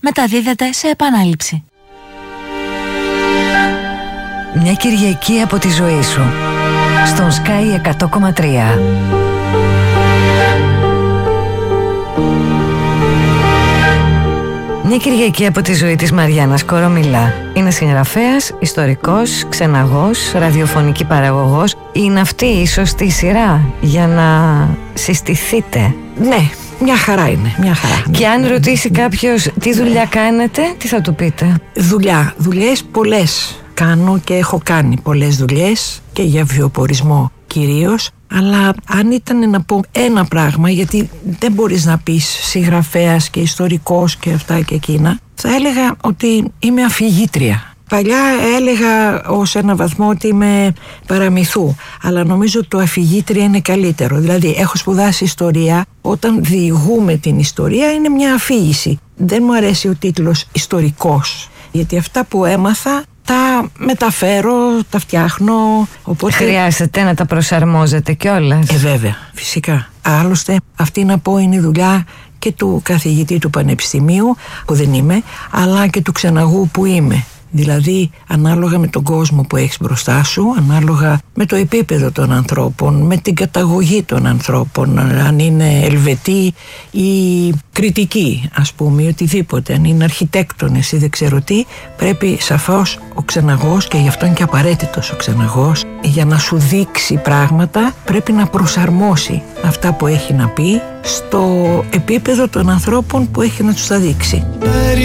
μεταδίδεται σε επανάληψη. Μια Κυριακή από τη ζωή σου στον Sky 100,3. Μια Κυριακή από τη ζωή της Μαριάννας Κορομιλά. Είναι συγγραφέας, ιστορικός, ξεναγός, ραδιοφωνική παραγωγός. Είναι αυτή η σωστή σειρά για να συστηθείτε? Ναι, μια χαρά είναι, μια χαρά. Και αν ρωτήσει κάποιος τι δουλειά κάνετε, τι θα του πείτε? Δουλειές πολλές κάνω και έχω κάνει πολλές δουλειές και για βιοπορισμό κυρίως. Αλλά αν ήταν να πω ένα πράγμα, γιατί δεν μπορείς να πεις συγγραφέας και ιστορικός και αυτά και εκείνα, θα έλεγα ότι είμαι αφηγήτρια. Παλιά έλεγα ως ένα βαθμό ότι είμαι παραμυθού, αλλά νομίζω ότι το αφηγήτρια είναι καλύτερο. Δηλαδή έχω σπουδάσει ιστορία, όταν διηγούμε την ιστορία είναι μια αφήγηση. Δεν μου αρέσει ο τίτλος ιστορικός, γιατί αυτά που έμαθα τα μεταφέρω, τα φτιάχνω. Οπότε... Χρειάζεται να τα προσαρμόζετε κιόλας. Βέβαια, φυσικά. Άλλωστε αυτή να πω είναι η δουλειά και του καθηγητή του πανεπιστημίου που δεν είμαι, αλλά και του ξεναγού που είμαι. Δηλαδή ανάλογα με τον κόσμο που έχεις μπροστά σου, ανάλογα με το επίπεδο των ανθρώπων, με την καταγωγή των ανθρώπων, αν είναι Ελβετοί ή Κρητικοί ας πούμε, ή οτιδήποτε, αν είναι αρχιτέκτονες ή δεν ξέρω τι, πρέπει σαφώς ο ξεναγός, και γι' αυτό είναι και απαραίτητος ο ξεναγός, για να σου δείξει πράγματα πρέπει να προσαρμόσει αυτά που έχει να πει στο επίπεδο των ανθρώπων που έχει να τους τα δείξει.